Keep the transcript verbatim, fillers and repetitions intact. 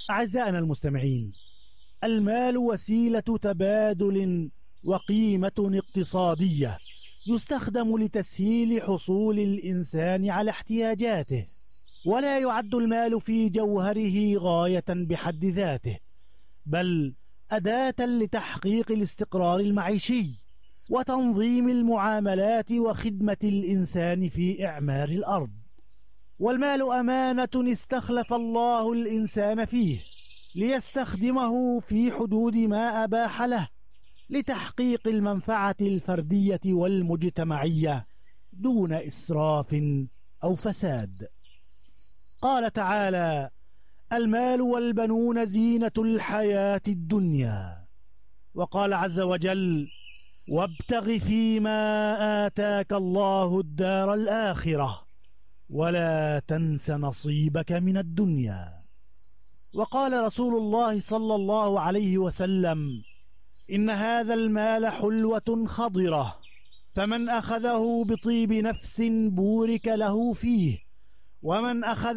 أعزائنا المستمعين، المال وسيلة تبادل وقيمة اقتصادية يستخدم لتسهيل حصول الإنسان على احتياجاته، ولا يعد المال في جوهره غاية بحد ذاته، بل أداة لتحقيق الاستقرار المعيشي وتنظيم المعاملات وخدمة الإنسان في إعمار الأرض. والمال أمانة استخلف الله الإنسان فيه ليستخدمه في حدود ما أباح له لتحقيق المنفعة الفردية والمجتمعية دون إسراف أو فساد. قال تعالى: المال والبنون زينة الحياة الدنيا. وقال عز وجل: وابتغ فيما آتاك الله الدار الآخرة ولا تنس نصيبك من الدنيا. وقال رسول الله صلى الله عليه وسلم: إن هذا المال حلوة خضرة، فمن أخذه بطيب نفس بورك له فيه، ومن أخذ